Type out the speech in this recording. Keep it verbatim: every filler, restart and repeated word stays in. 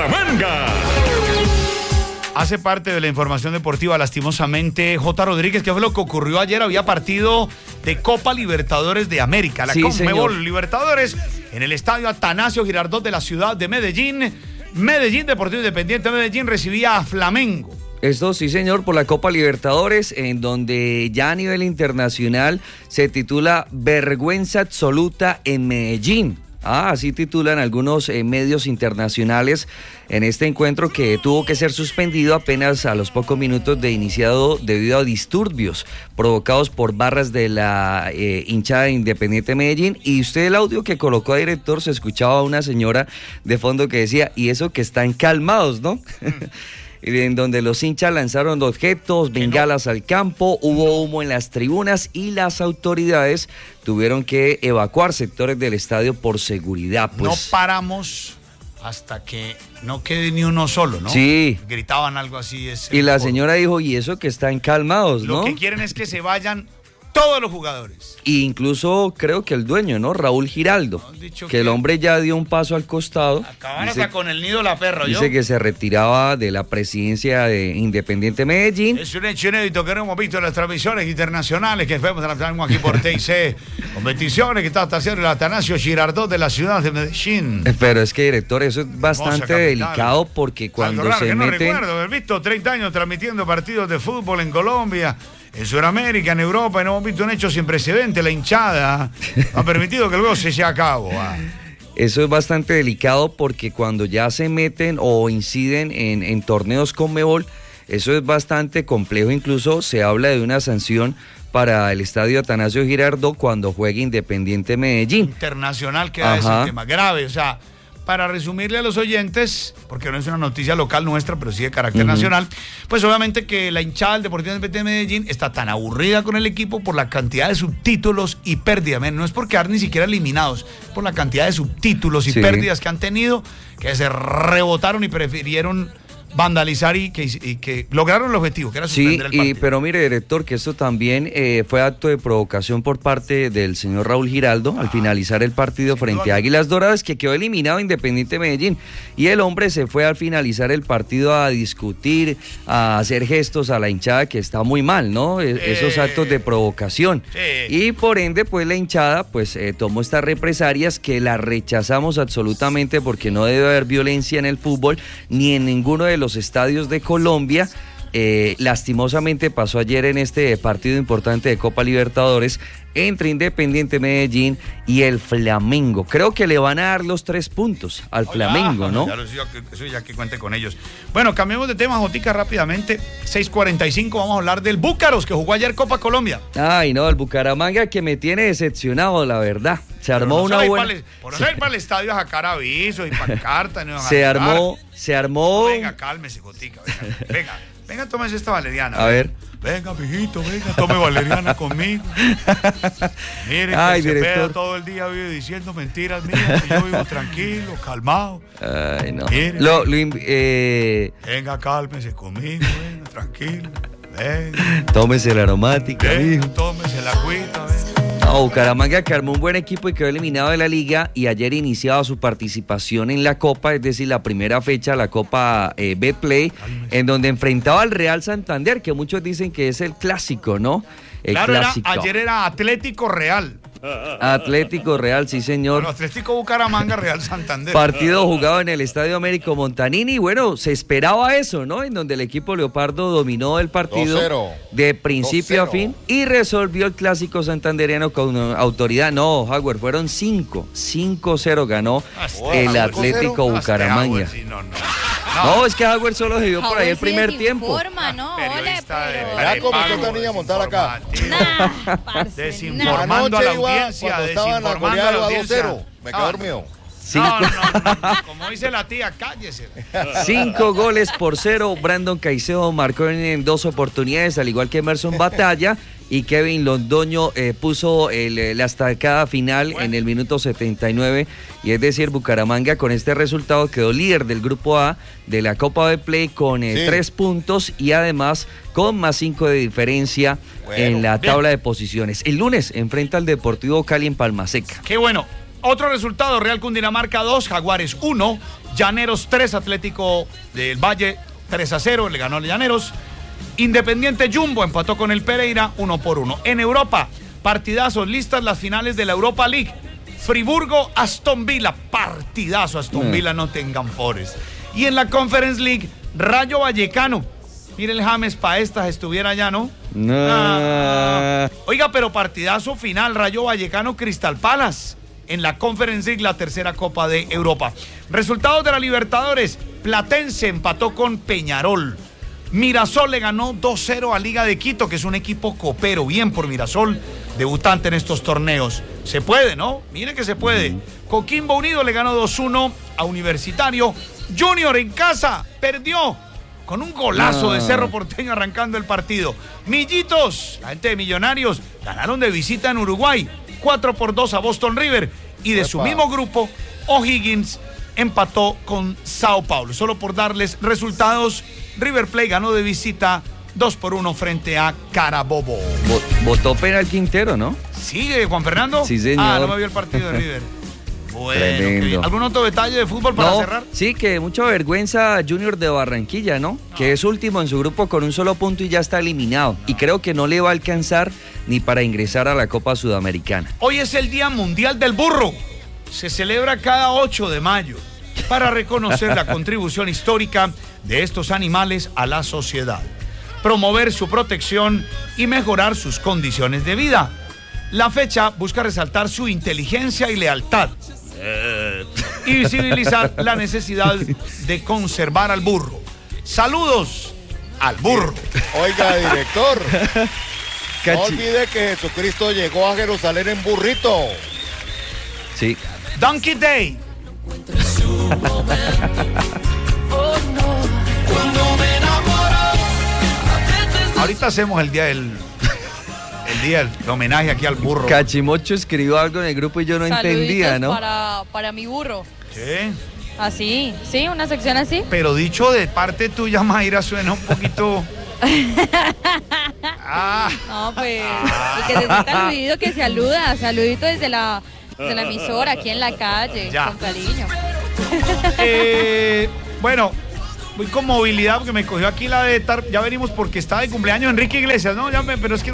Bucaramanga. Hace parte de la información deportiva, lastimosamente, J. Rodríguez, ¿qué fue lo que ocurrió ayer? Había partido de Copa Libertadores de América, la sí, Conmebol Libertadores, en el estadio Atanasio Girardot de la ciudad de Medellín. Medellín, Deportivo Independiente de Medellín, recibía a Flamengo. Esto sí, señor, por la Copa Libertadores, en donde ya a nivel internacional se titula Vergüenza Absoluta en Medellín. Ah, así titulan algunos eh, medios internacionales en este encuentro que tuvo que ser suspendido apenas a los pocos minutos de iniciado debido a disturbios provocados por barras de la eh, hinchada de Independiente Medellín. Y usted el audio que colocó a director, se escuchaba a una señora de fondo que decía, y eso que están calmados, ¿no? En donde los hinchas lanzaron objetos, bengalas al campo, hubo humo en las tribunas y las autoridades tuvieron que evacuar sectores del estadio por seguridad. Pues. No paramos hasta que no quede ni uno solo, ¿no? Sí. Gritaban algo así. Es y la señora dijo, y eso que están calmados, ¿no? Lo que quieren es que se vayan todos los jugadores. E incluso creo que el dueño, ¿no? Raúl Giraldo, que, que el hombre ya dio un paso al costado. Acaban hasta con el nido la perra, Dice ¿yo? que se retiraba de la presidencia de Independiente Medellín. Es un hecho inédito que no hemos visto en las transmisiones internacionales que vemos aquí por T I C. Competiciones que está hasta haciendo el Atanasio Girardot de la ciudad de Medellín. Pero es que, director, eso es bastante delicado porque cuando Algo raro, se que no meten... recuerdo haber visto treinta años transmitiendo partidos de fútbol en Colombia, en Sudamérica, en Europa, y no hemos visto un hecho sin precedentes. La hinchada ha permitido que luego se lleve a cabo. Ah. Eso es bastante delicado porque cuando ya se meten o inciden en, en torneos Conmebol, eso es bastante complejo. Incluso se habla de una sanción para el estadio Atanasio Girardot cuando juegue Independiente Medellín. Internacional queda ese tema grave, o sea... Para resumirle a los oyentes, porque no es una noticia local nuestra, pero sí de carácter uh-huh. nacional, pues obviamente que la hinchada del Deportivo Independiente de Medellín está tan aburrida con el equipo por la cantidad de subtítulos y pérdidas. No es por quedar ni siquiera eliminados, por la cantidad de subtítulos y sí. pérdidas que han tenido, que se rebotaron y prefirieron vandalizar y que, y que lograron el objetivo, que era suspender sí, el partido. Y, pero mire, director, que esto también eh, fue acto de provocación por parte del señor Raúl Giraldo ah, al finalizar el partido frente a Águilas Doradas, que quedó eliminado Independiente Medellín, y el hombre se fue al finalizar el partido a discutir, a hacer gestos a la hinchada, que está muy mal, ¿no? Eh, Esos actos de provocación. Sí. Y por ende, pues la hinchada pues eh, tomó estas represalias que las rechazamos absolutamente porque no debe haber violencia en el fútbol ni en ninguno de los los estadios de Colombia. Eh, lastimosamente pasó ayer en este partido importante de Copa Libertadores entre Independiente Medellín y el Flamengo. Creo que le van a dar los tres puntos al oh, Flamengo, ya, ¿no? Ya, eso, eso ya que cuente con ellos. Bueno, cambiemos de tema, Jotica, rápidamente. seis cuarenta y cinco, vamos a hablar del Búcaros, que jugó ayer Copa Colombia. Ay, no, el Bucaramanga que me tiene decepcionado, la verdad. Se armó no una buena... Para el, por no ir para el estadio a sacar avisos y pancartas. No se armó, se armó... Venga, cálmese, Jotica, venga, venga. Venga, tómese esta valeriana. A ver. Venga, mijito, venga, tome valeriana conmigo. Mire, Ay, que se director. pega todo el día vive diciendo mentiras mías, que yo vivo tranquilo, calmado. Ay, no. Mire, lo, lo, eh... venga, cálmese conmigo, venga, tranquilo. Venga. Tómese la aromática, venga, hijo. Tómese la agüita, venga. No, Bucaramanga que armó un buen equipo y quedó eliminado de la liga y ayer iniciaba su participación en la Copa, es decir, la primera fecha, la Copa eh, Betplay, en donde enfrentaba al Real Santander, que muchos dicen que es el clásico, ¿no? El claro, clásico. Era, ayer era Atlético Real. Atlético Real, sí señor. Bueno, Atlético Bucaramanga, Real Santander. Partido jugado en el Estadio Américo Montanini. Bueno, se esperaba eso, ¿no? En donde el equipo Leopardo dominó el partido dos cero de principio dos cero a fin y resolvió el clásico santandereano con autoridad. No, Howard, fueron cinco. cinco cero ganó Hasta el Atlético Bucaramanga. Hasta sí, no, no. No. no, es que Howard solo se dio por ahí el primer sí tiempo. Informa, no, ole, pero... Ya comenzó esta niña a montar acá. Nah, parce, desinformando a la audiencia, desinformando a la audiencia. Me quedé dormido. No, no, no, no, como dice la tía, cállese. Cinco goles por cero. Brandon Caicedo marcó en dos oportunidades, al igual que Emerson Batalla. Y Kevin Londoño eh, puso el, la estacada final bueno. en el minuto setenta y nueve. Y es decir, Bucaramanga con este resultado quedó líder del grupo A de la Copa Betplay con eh, sí. tres puntos y además con más cinco de diferencia bueno, en la tabla bien. de posiciones. El lunes enfrenta al Deportivo Cali en Palma Seca. Qué bueno. Otro resultado, Real Cundinamarca dos, Jaguares uno, Llaneros tres, Atlético del Valle tres a cero, le ganó a Llaneros. Independiente Jumbo empató con el Pereira uno por uno. En Europa, partidazos, listas las finales de la Europa League. Friburgo, Aston Villa, partidazo, Aston Villa, no tengan fores. Y en la Conference League, Rayo Vallecano. Mire el James Paestas estuviera allá, ¿no? No. Ah, oiga, pero partidazo final, Rayo Vallecano, Crystal Palace. En la Conference League, la tercera Copa de Europa. Resultados de la Libertadores. Platense empató con Peñarol. Mirasol le ganó dos cero a Liga de Quito, que es un equipo copero. Bien por Mirasol, debutante en estos torneos. Se puede, ¿no? Mire que se puede. Uh-huh. Coquimbo Unido le ganó dos uno a Universitario. Junior en casa perdió con un golazo uh. de Cerro Porteño arrancando el partido. Millitos, la gente de Millonarios, ganaron de visita en Uruguay. cuatro por dos a Boston River. Y de Epa. su mismo grupo, O'Higgins empató con Sao Paulo. Solo por darles resultados, River Plate ganó de visita dos por uno frente a Carabobo. Votó penal Quintero, ¿no? ¿Sigue, Juan Fernando? Sí, señor. Ah, no me vio el partido de River. Bueno, okay. ¿Algún otro detalle de fútbol para no, cerrar? Sí, que mucha vergüenza Junior de Barranquilla, ¿no? no? Que es último en su grupo con un solo punto y ya está eliminado. No. Y creo que no le va a alcanzar ni para ingresar a la Copa Sudamericana. Hoy es el Día Mundial del Burro. Se celebra cada ocho de mayo para reconocer la contribución histórica de estos animales a la sociedad, promover su protección y mejorar sus condiciones de vida. La fecha busca resaltar su inteligencia y lealtad y visibilizar la necesidad de conservar al burro. Saludos al burro. Oiga, director, no olvide que Jesucristo llegó a Jerusalén en burrito. Sí. Donkey Day. Ahorita hacemos el día del el día del homenaje aquí al burro. Cachimocho escribió algo en el grupo y yo no Saluditos entendía, ¿no? Para, para mi burro. ¿Qué? Así, sí, una sección así. Pero dicho de parte tuya, Mayra, suena un poquito. ah. No, pues. Ah. El que se sienta aludido, que saluda. Saludito desde la, desde la emisora, aquí en la calle, ya. Con cariño. Eh, bueno. Voy con movilidad porque me cogió aquí la de tar... Ya venimos porque está de cumpleaños Enrique Iglesias, ¿no? Ya me... Pero es que